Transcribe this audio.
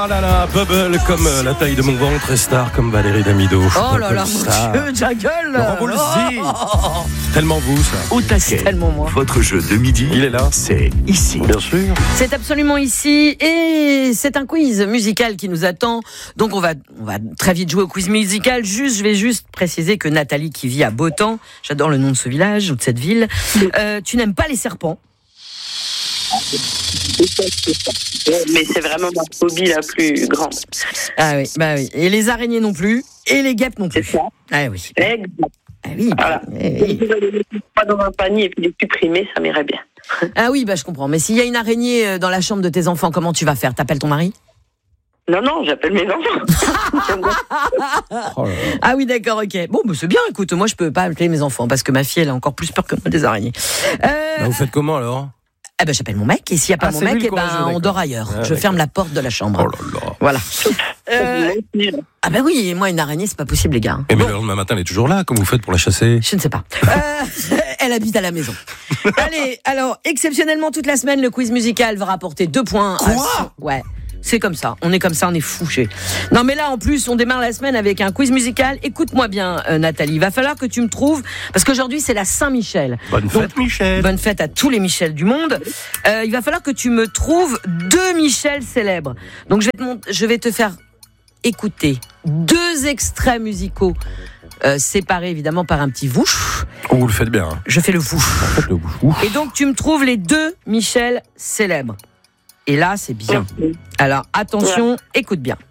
Ah là là, Bubble comme la taille de mon ventre et star comme Valérie Damido. Oh là là, Star. mon Dieu, Jaggle. Laurent Voulzy. Tellement vous, ça. Au taquet, tellement moi. votre jeu de midi, Il est là. c'est ici. Bien sûr. C'est absolument ici et c'est un quiz musical qui nous attend. Donc on va très vite jouer au quiz musical. Je vais juste préciser que Nathalie qui vit à Botan, j'adore le nom de ce village ou de cette ville, tu n'aimes pas les serpents. Mais c'est vraiment ma phobie la plus grande. Ah oui, bah oui. Et les araignées non plus, et les guêpes non plus. C'est ça. Ah oui. Exact. Ah oui. Voilà. Eh oui. Pas dans un panier et puis les supprimer, ça m'irait bien. Ah oui, bah je comprends. Mais s'il y a une araignée dans la chambre de tes enfants, comment tu vas faire ? T'appelles ton mari ? Non, j'appelle mes enfants. Oh là là. Ah oui, d'accord, ok. Bon, bah c'est bien, écoute, moi je peux pas appeler mes enfants parce que ma fille elle a encore plus peur que moi des araignées. Bah, vous faites comment alors ? Eh ben j'appelle mon mec et s'il n'y a pas mon c'est lui mec, le eh ben courageux, on d'accord. dort ailleurs. Ah, Je d'accord. ferme la porte de la chambre. Oh là là. Voilà. Ah ben oui, et moi une araignée c'est pas possible les gars. Et mais le lendemain matin, elle est toujours là. Comment vous faites pour la chasser ? Je ne sais pas. Elle habite à la maison. Allez, alors, exceptionnellement, toute la semaine, le quiz musical va rapporter 2 points. Quoi ? Ouais. C'est comme ça, on est comme ça, on est fouché. Non mais là en plus on démarre la semaine avec un quiz musical. Écoute-moi bien Nathalie, il va falloir que tu me trouves, parce qu'aujourd'hui c'est la Saint-Michel. Bonne fête, Michel. Bonne fête à tous les Michel du monde. Il va falloir que tu me trouves 2 Michel célèbres. Donc je vais te faire écouter 2 extraits musicaux séparés évidemment par un petit vouch. Oh, vous le faites bien. Hein. Je fais le vouch. Faites le bouche. Ouf. Et donc tu me trouves les 2 Michel célèbres. Et là c'est bien. Alors attention, écoute bien.